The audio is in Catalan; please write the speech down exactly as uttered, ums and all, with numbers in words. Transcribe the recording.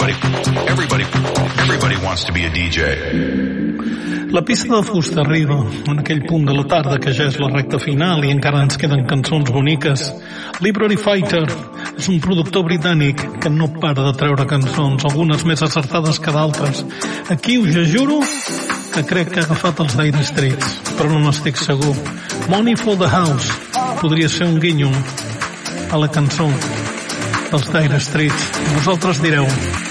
Everybody, everybody, everybody wants to be a D J. La pista de fusta arriba en aquell punt de la tarda que ja és la recta final i encara ens queden cançons boniques. Liberty Fighter és un productor britànic que no para de treure cançons, algunes més acertades que d'altres. Aquí us juro que crec que ha agafat els Dire Straits, però no n'estic segur. Money for the House podria ser un guinyo a la cançó dels Dire Straits. Vosaltres direu.